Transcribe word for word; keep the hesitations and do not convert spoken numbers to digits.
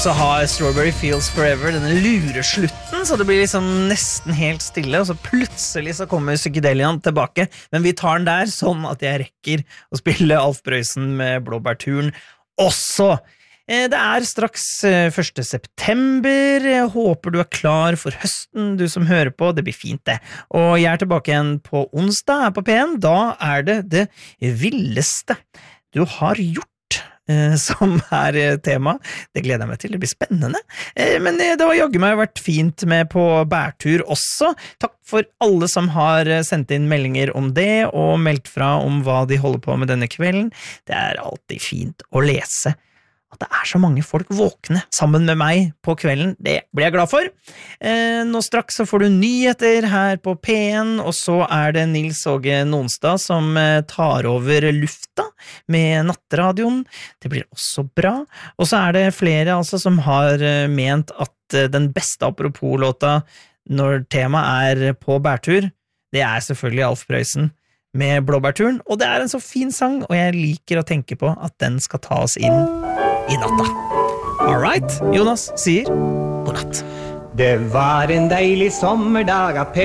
så har Strawberry Fields Forever denne lureslutten, så det blir liksom nesten helt stille, og så plutselig så kommer Psykedelian tilbake, men vi tar den der sånn at jeg rekker å spille Alf Prøysen med Blåbærturen også. Det er straks første september, jeg håper du er klar for høsten, du som hører på, det blir fint det. Og jeg er tilbake igjen på onsdag her på P en, da er det det villeste du har gjort som er tema. Det gleder jeg meg til, det blir spennende. Men det har jaggu meg vært fint med på bærtur også. Takk for alle som har sendt inn meldinger om det, og meldt fra om hva de holder på med denne kvelden. Det er alltid fint å lese at det er så mange folk våkne sammen med meg på kvelden, det blir jeg glad for. Eh, nå straks så får du nyheter her på P en, og så er det Nils Åge Nonstad som eh, tar over lufta med nattradioen. Det blir også bra. Og så er det flere altså som har eh, ment at eh, den beste apropos-låta når temaet er på bærtur, det er selvfølgelig Alf Prøysen med Blåbærturen, og det er en så fin sang, og jeg liker å tenke på at den skal ta oss inn i natta. Alright, Jonas sier god natt. Det var en deilig sommerdag av